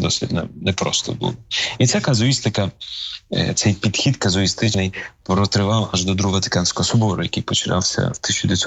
досить непросто було. І ця казуїстика, цей підхід казуїстичний протривав аж до Другого Ватиканського собору, який почався в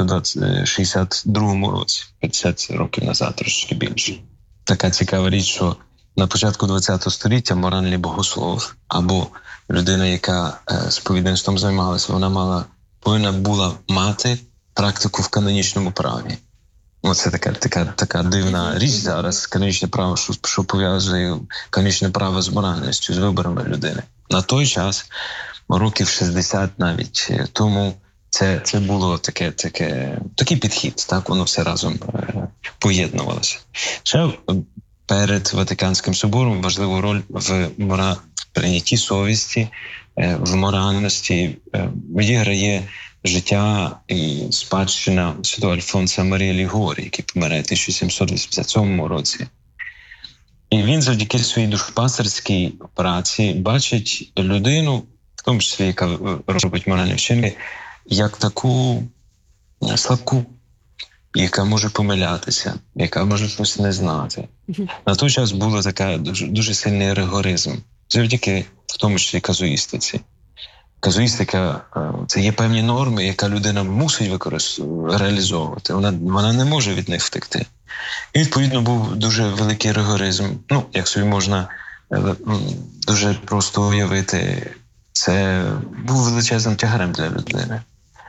1962 році, 50 років назад, трошки більше. Така цікава річ, що на початку ХХ століття моральний богослов або людина, яка сповідництвом займалася, вона повинна була мати практику в канонічному праві. Оце така дивна річ зараз, канонічне право, що пов'язує канонічне право з моральністю, з виборами людини. На той час, років 60 навіть тому, це було такий підхід, так, воно все разом поєднувалося. Ще перед Ватиканським собором важливу роль в прийнятті совісті, в моральності відіграє життя і спадщина святого Альфонса Марія Лігорі, який помирає в 1787 році. І він завдяки своїй душпастерській праці бачить людину, в тому числі, яка робить моральні вчинки, як таку слабку, яка може помилятися, яка може щось не знати. На той час був дуже сильний ригоризм, завдяки в тому числі казуїстиці. Казуїстика – це є певні норми, яка людина мусить реалізовувати. Вона не може від них втекти. І, відповідно, був дуже великий ригоризм. Як собі можна дуже просто уявити, це був величезним тягарем для людини.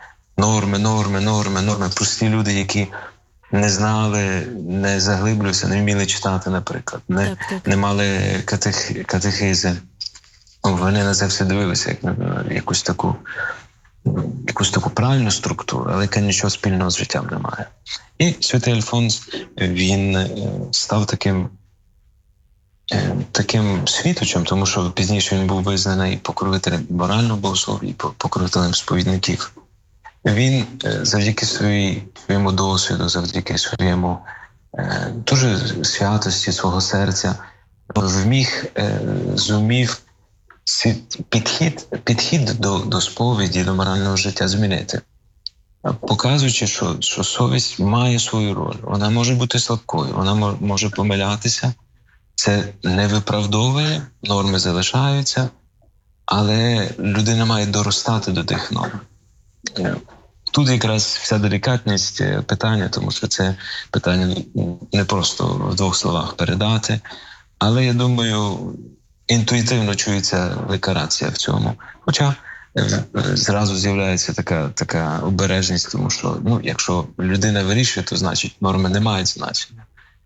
Норми. Прості люди, які не знали, не заглиблювалися, не вміли читати, наприклад, не мали катехизи. Вони на це все дивилися, як на якусь таку правильну структуру, але яка нічого спільного з життям не має. І святий Альфонс, він став таким світочем, тому що пізніше він був визнаний покровителем морального богослов'я і покровителем сповідників. Він завдяки своєму досвіду, завдяки своєму дуже святості свого серця зумів підхід до сповіді, до морального життя змінити, показуючи, що совість має свою роль. Вона може бути слабкою, вона може помилятися. Це не виправдовує, норми залишаються, але людина має доростати до тих норм. Тут якраз вся делікатність питання, тому що це питання не просто в двох словах передати, але, я думаю, інтуїтивно чується декорація в цьому. Хоча зразу з'являється така обережність, тому що якщо людина вирішує, то значить норми не мають значення.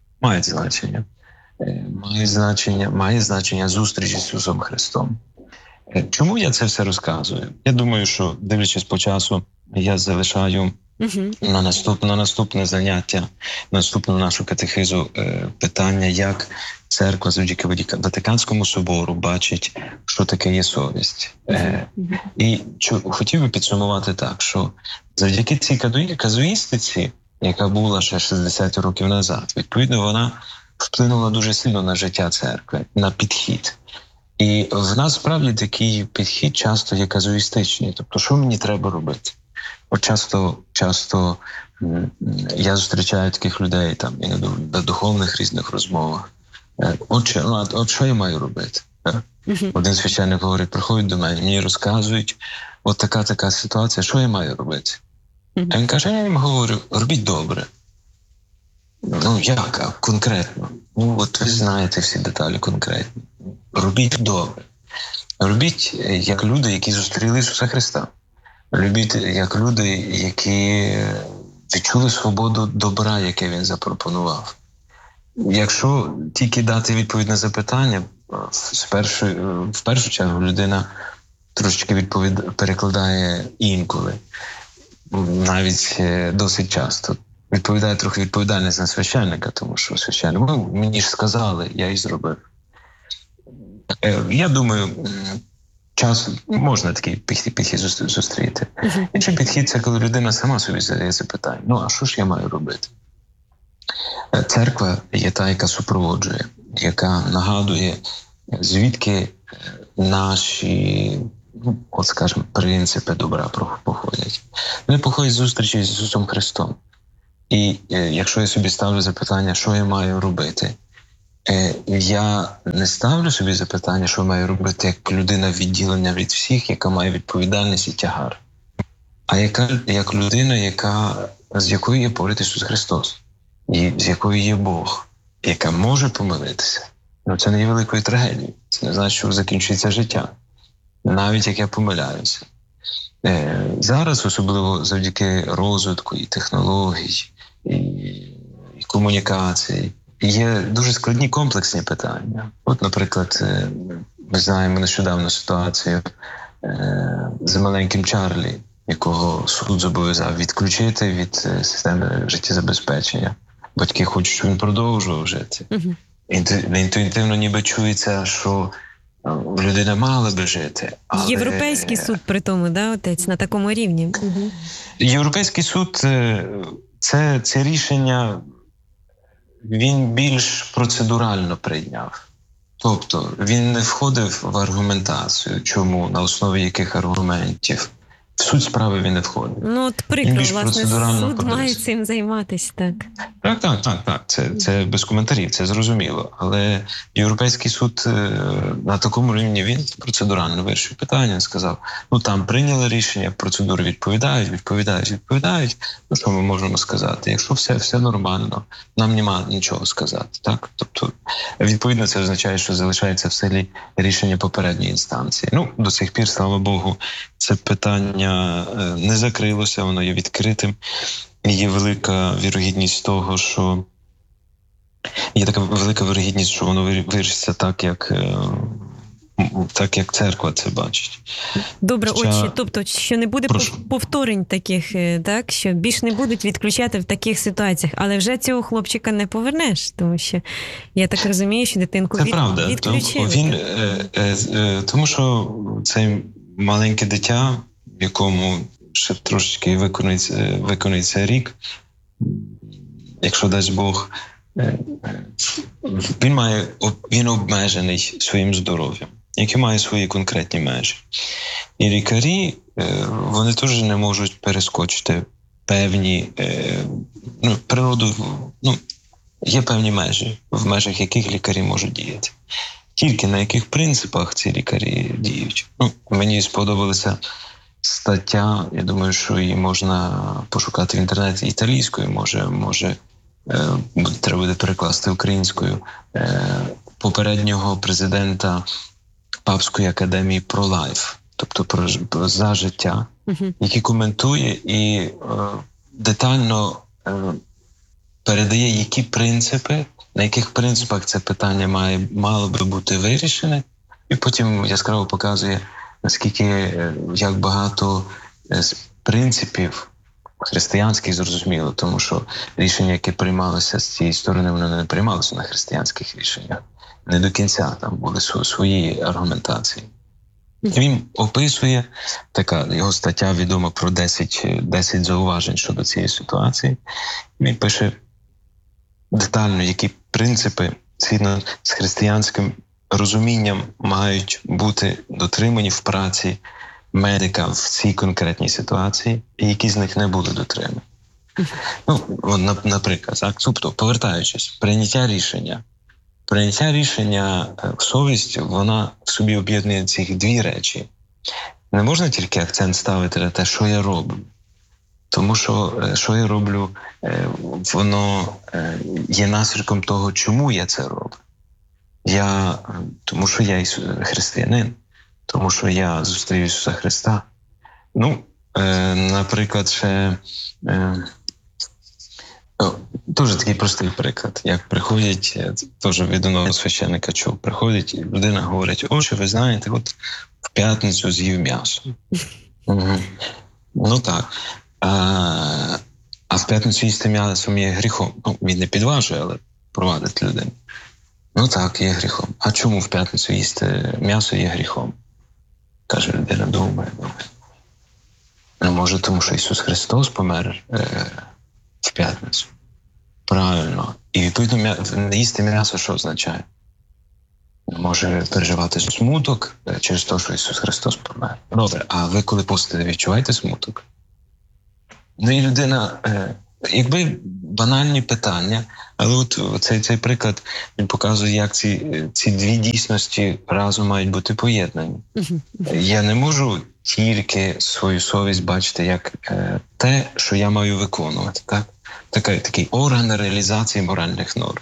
Має значення зустріч з Ісусом Христом. Чому я це все розказую? Я думаю, що, дивлячись по часу, я залишаю на наступне заняття, наступну нашу катехизу питання, як церква завдяки Ватиканському собору бачить, що таке є совість. І хотів би підсумувати так, що завдяки цій казуїстиці, яка була ще 60 років назад, відповідно, вона вплинула дуже сильно на життя церкви, на підхід. І в нас, справді, такий підхід часто є казуїстичний. Тобто, що мені треба робити? От часто я зустрічаю таких людей там, на духовних різних розмовах. От що я маю робити? Один священник говорить, приходять до мене, мені розказують, от така ситуація, що я маю робити? А він каже, я їм говорю, робіть добре. Як? Конкретно? От ви знаєте всі деталі конкретні. Робіть добре. Робіть як люди, які зустріли Ісуса Христа. Робіть як люди, які відчули свободу добра, яке Він запропонував. Якщо тільки дати відповідь на запитання, в першу чергу людина трошечки перекладає інколи, навіть досить часто. Відповідає трохи відповідальність на священника, тому що священник, мені ж сказали, я і зробив. Я думаю, часом можна такий підхід зустріти. Інший підхід – це коли людина сама собі задає запитання, а що ж я маю робити? Церква є та, яка супроводжує, яка нагадує, звідки наші, скажімо, принципи добра походять. Вони походять з зустрічі з Ісусом Христом. І якщо я собі ставлю запитання, що я маю робити, Я не ставлю собі запитання, що маю робити як людина відділення від всіх, яка має відповідальність і тягар. А як людина, з якою є поряд Ісус Христос, і з якою є Бог, яка може помилитися. Це не є великою трагедією. Це не значить, що закінчується життя. Навіть як я помиляюся. Зараз, особливо завдяки розвитку і технологій, і комунікацій, є дуже складні комплексні питання. От, наприклад, ми знаємо нещодавно ситуацію з маленьким Чарлі, якого суд зобов'язав відключити від системи життєзабезпечення. Батьки хочуть, щоб він продовжував жити. Угу. Інтуїтивно ніби чується, що людина мала би жити. Але... Європейський суд при тому, да, отець, на такому рівні? Угу. Європейський суд це рішення він більш процедурально прийняв. Тобто він не входив в аргументацію, чому, на основі яких аргументів. В суть справи він не входить. Ну, от прикро, власне, суд має цим займатися, так? Так. Це без коментарів, це зрозуміло. Але Європейський суд на такому рівні він процедурально вирішив питання, сказав, там прийняли рішення, процедури відповідають. Що ми можемо сказати? Якщо все нормально, нам нема нічого сказати, так? Тобто, відповідно, це означає, що залишається в силі рішення попередньої інстанції. До цих пір, слава Богу, це питання не закрилося, воно є відкритим. Є велика вірогідність того, що є така велика вірогідність, що воно вирішиться так, як церква це бачить. Добре, отче, тобто, що не буде повторень таких, так? Що більш не будуть відключати в таких ситуаціях, але вже цього хлопчика не повернеш, тому що я так розумію, що дитинку відключили. Тому що це маленьке дитя, в якому ще трошечки виконується рік, якщо дасть Бог, він обмежений своїм здоров'ям, який має свої конкретні межі. І лікарі, вони теж не можуть перескочити певні, є певні межі, в межах яких лікарі можуть діяти. Тільки на яких принципах ці лікарі діють. Мені сподобалася стаття, я думаю, що її можна пошукати в інтернеті італійською, може треба буде перекласти українською, попереднього президента Папської академії «Про-лайф», тобто «За життя», який коментує і детально передає, які принципи, на яких принципах це питання мало би бути вирішене, і потім яскраво показує, наскільки, як багато з принципів християнських зрозуміло, тому що рішення, яке приймалося з цієї сторони, воно не приймалося на християнських рішеннях. Не до кінця, там були свої аргументації. Він описує, така його стаття відома про 10 зауважень щодо цієї ситуації. Він пише детально, які принципи, згідно з християнським розумінням, мають бути дотримані в праці медика в цій конкретній ситуації, і які з них не були дотримані. Наприклад, так, тобто, повертаючись, прийняття рішення в совість, вона в собі об'єднує ці дві речі. Не можна тільки акцент ставити на те, що я роблю. Тому що я роблю, воно є наслідком того, чому я це роблю. Тому що я християнин, тому що я зустрів Ісуса Христа. Наприклад, ще дуже такий простий приклад. Як приходять, теж від одного священника чув, приходить, людина говорить: «Отче, ви знаєте, от в п'ятницю з'їв м'ясо». Так. А в п'ятницю їсти м'ясо є гріхом. Він не підважує, але провадить людину. Так, є гріхом. А чому в п'ятницю їсти м'ясо є гріхом? Каже людина, думає. Може, тому що Ісус Христос помер в п'ятницю. Правильно. І відповідно не їсти м'ясо що означає? Може переживати смуток через те, що Ісус Христос помер. Добре, а ви коли постите, відчуваєте смуток? І людина якби банальні питання, але от цей приклад, він показує, як ці дві дійсності разом мають бути поєднані. Я не можу тільки свою совість бачити як те, що я маю виконувати, так? Такий орган реалізації моральних норм.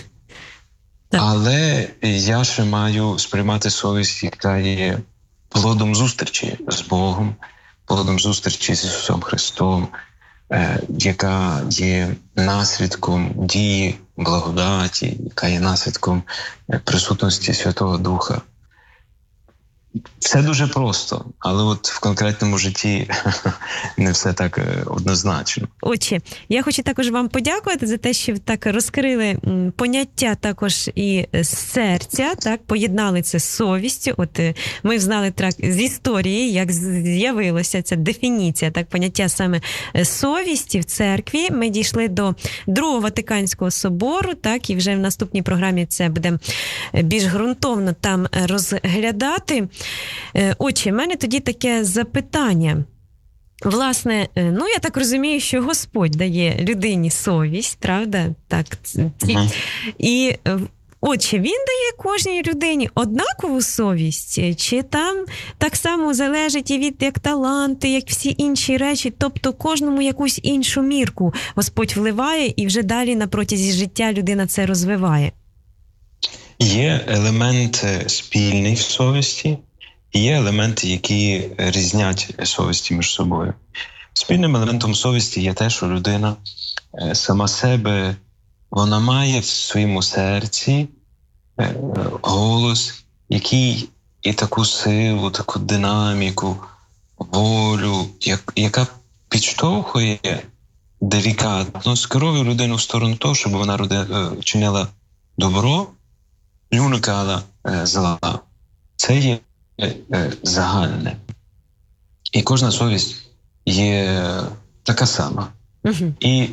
Але я ще маю сприймати совість, яка є плодом зустрічі з Богом, плодом зустрічі з Ісусом Христом, яка є наслідком дії благодаті, яка є наслідком присутності Святого Духа. Все дуже просто, але от в конкретному житті не все так однозначно. Отче, я хочу також вам подякувати за те, що ви так розкрили поняття також і серця, так, поєднали це з совістю. От ми знали так з історії, як з'явилася ця дефініція, так, поняття саме совісті в церкві. Ми дійшли до Другого Ватиканського собору, так, і вже в наступній програмі це будемо більш ґрунтовно там розглядати. Отче, в мене тоді таке запитання. Власне, я так розумію, що Господь дає людині совість, правда? Так. І, отче, Він дає кожній людині однакову совість? Чи там так само залежить і від як таланти, як всі інші речі? Тобто кожному якусь іншу мірку Господь вливає і вже далі на протязі життя людина це розвиває? Є елементи спільні в совісті, і є елементи, які різнять совісті між собою. Спільним елементом совісті є те, що людина сама себе, вона має в своєму серці голос, який і таку силу, таку динаміку, волю, яка підштовхує делікатно, скеровує людину в сторону того, щоб вона чинила добро і уникала зла. Це є загальне. І кожна совість є така сама. І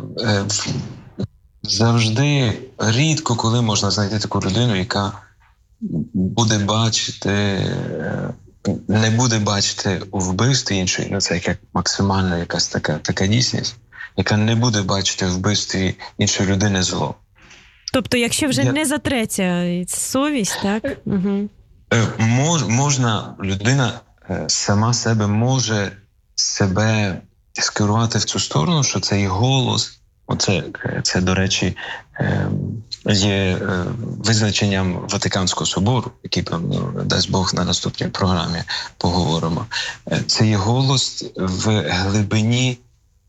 завжди, рідко коли можна знайти таку людину, яка буде бачити, не буде бачити у вбивстві іншої, це як максимальна якась така дійсність, яка не буде бачити у вбивстві іншої людини зло. Тобто, якщо вже не затреться совість, так? Людина сама себе може себе скерувати в цю сторону, що цей голос, це, до речі, є визначенням Ватиканського собору, який, дасть Бог, на наступній програмі поговоримо. Це є голос в глибині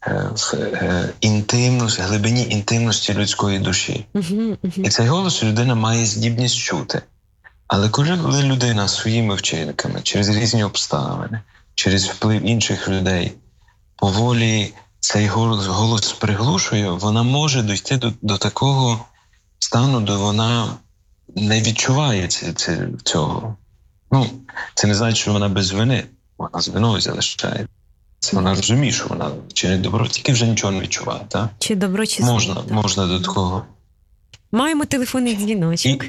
інтимності людської душі. І цей голос людина має здібність чути. Але коли людина своїми вчинками, через різні обставини, через вплив інших людей, поволі цей голос приглушує, вона може дійти до такого стану, де вона не відчуває цього. Це не значить, що вона без вини, вона з виною залишає. Це вона розуміє, що вона чинить добро, тільки вже нічого не відчуває. Так? Чи добро, чи зло. Можна до такого. Маємо телефонний дзвіночок.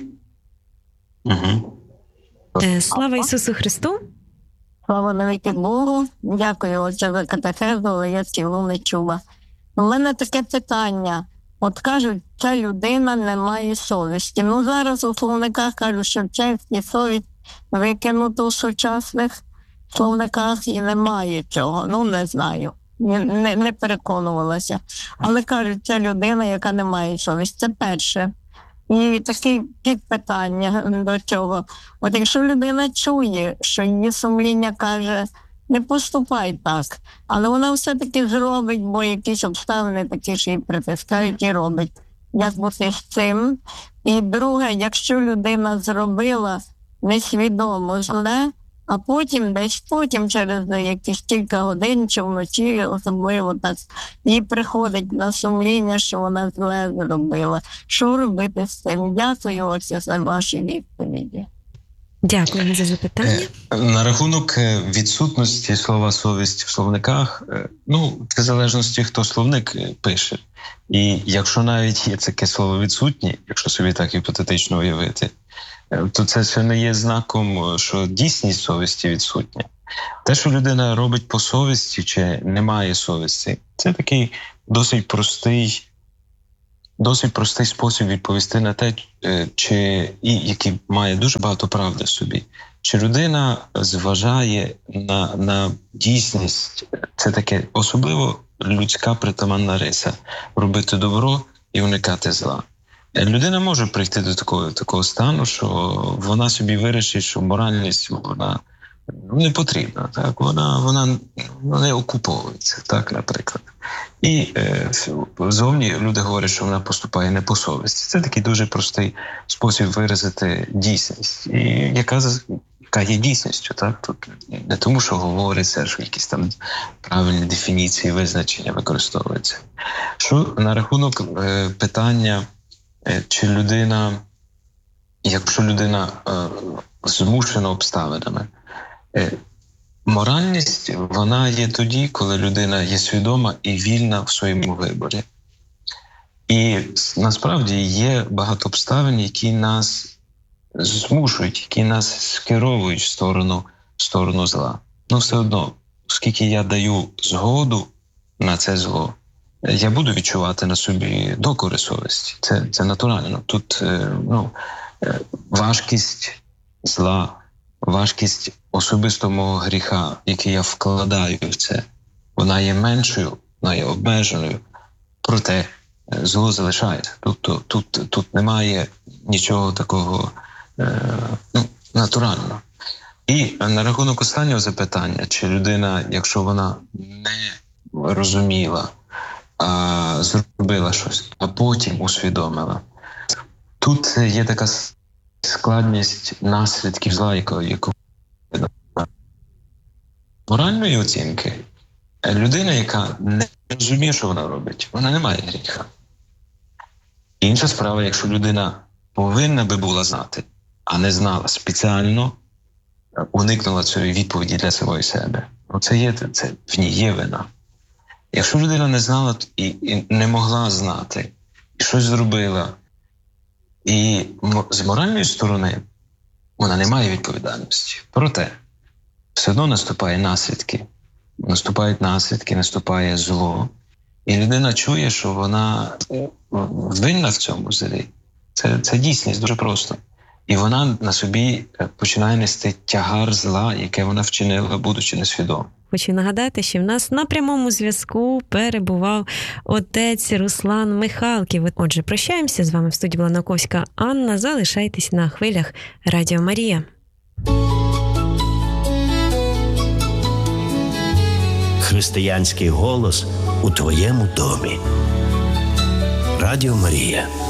Слава Ісусу Христу! Слава навіки Богу. Дякую, отже, за катехезу, але я цілу не чула. У мене таке питання. От кажуть, ця людина не має совісті. Зараз у словниках кажуть, що честь і совість викинуто у сучасних словниках і немає цього. Не знаю. Не переконувалася. Але кажуть, ця людина, яка не має совісті. Це перше. І таке питання до цього. От якщо людина чує, що її сумління каже, не поступай так, але вона все-таки зробить, бо якісь обставини такі ж її притискають і робить. Як бути з цим? І друге, якщо людина зробила несвідомо зле, а потім через якісь кілька годин чи вночі, особливо так, їй приходить на сумління, що вона зле зробила. Що робити з цим? Дякую, отче, за ваші відповіді. Дякуємо за запитання. На рахунок відсутності слова «совість» в словниках, в залежності, хто словник пише. І якщо навіть є таке слово «відсутнє», якщо собі так гіпотетично уявити, то це ще не є знаком, що дійсність совісті відсутня. Те, що людина робить по совісті чи не має совісті, це такий досить простий спосіб відповісти на те, який має дуже багато правди в собі. Чи людина зважає на дійсність? Це таке особливо людська притаманна риса – робити добро і уникати зла. Людина може прийти до такого стану, що вона собі вирішить, що моральність вона не потрібна, так? Вона не окуповується, так, наприклад. І зовні люди говорять, що вона поступає не по совісті. Це такий дуже простий спосіб виразити дійсність, і яка є дійсністю, так? Тут не тому, що говориться, що якісь там правильні дефініції, визначення використовуються. Що на рахунок питання, чи якщо людина змушена обставинами, моральність, вона є тоді, коли людина є свідома і вільна в своєму виборі. І насправді є багато обставин, які нас змушують, які нас скеровують в сторону зла. Ну, все одно, оскільки я даю згоду на це зло, я буду відчувати на собі докори совісті. Це натурально. Тут важкість зла, важкість особистого мого гріха, який я вкладаю в це, вона є меншою, вона є обмеженою. Проте зло залишається. Тобто тут немає нічого такого натурального. І на рахунок останнього запитання, чи людина, якщо вона не розуміла, зробила щось, а потім усвідомила. Тут є така складність наслідків зла, яку моральної оцінки. Людина, яка не розуміє, що вона робить, вона не має гріха. Інша справа, якщо людина повинна би була знати, а не знала, спеціально уникнула цієї відповіді для самої себе. Це в ній є вина. Якщо людина не знала і не могла знати, і щось зробила, і з моральної сторони вона не має відповідальності. Проте все одно наступають наслідки, наступає зло. І людина чує, що вона винна в цьому злі. Це дійсність дуже просто. І вона на собі починає нести тягар зла, яке вона вчинила, будучи несвідома. Хочу нагадати, що в нас на прямому зв'язку перебував отець Руслан Михалків. Отже, прощаємося. З вами в студії була Науковська Анна. Залишайтесь на хвилях Радіо Марія. Християнський голос у твоєму домі. Радіо Марія.